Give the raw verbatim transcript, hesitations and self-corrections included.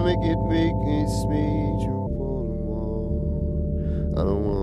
make it make it speed you pull them all. I don't wanna